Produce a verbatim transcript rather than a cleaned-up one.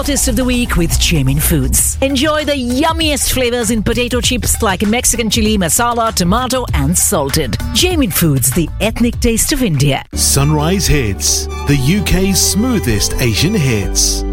Saltiest of the week with Jamin Foods. Enjoy the yummiest flavors in potato chips like Mexican chili, masala, tomato and salted. Jamin Foods, the ethnic taste of India. Sunrise Hits, the U K's smoothest Asian hits.